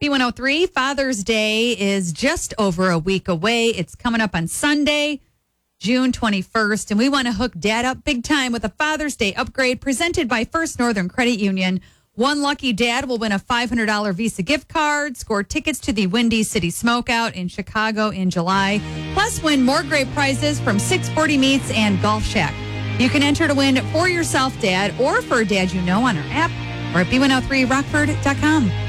B103, Father's Day is just over a week away. It's coming up on Sunday, June 21st, and we want to hook Dad up big time with a Father's Day upgrade presented by First Northern Credit Union. One lucky dad will win a $500 Visa gift card, score tickets to the Windy City Smokeout in Chicago in July, plus win more great prizes from 640 Meats and Golf Shack. You can enter to win for yourself, Dad, or for a dad you know on our app or at b103rockford.com.